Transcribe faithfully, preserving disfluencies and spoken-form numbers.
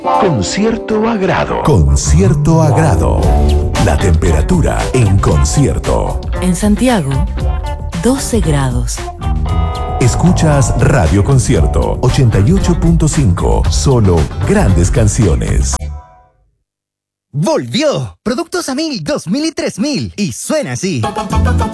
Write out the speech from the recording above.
Con cierto agrado. Con cierto agrado. La temperatura en Concierto. En Santiago, doce grados. Escuchas Radio Concierto ochenta y ocho punto cinco. Solo grandes canciones. ¡Volvió! Productos a mil, dos mil y tres mil. Y suena así.